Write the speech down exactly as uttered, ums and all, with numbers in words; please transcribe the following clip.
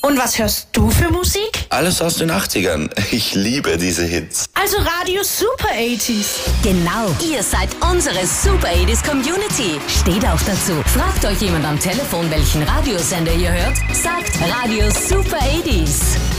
Und was hörst du für Musik? Alles aus den achtzigern. Ich liebe diese Hits. Also Radio Super achtziger. Genau, ihr seid unsere Super achtziger Community. Steht auch dazu. Fragt euch jemand am Telefon, welchen Radiosender ihr hört? Sagt Radio Super achtziger.